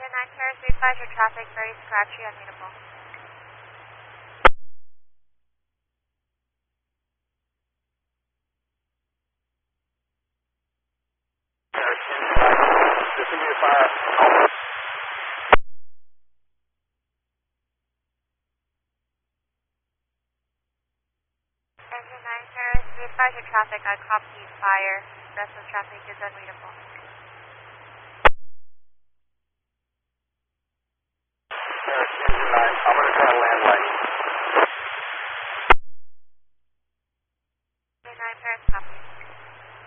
Engine 9 Paris, we advise your traffic very scratchy, unreadable. Engine 9 Paris, we advise your traffic on copy fire. Rest of traffic is unreadable.